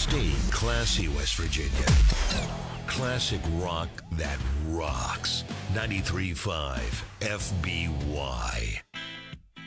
Stay classy, West Virginia. Classic rock that rocks. 93.5 FBY.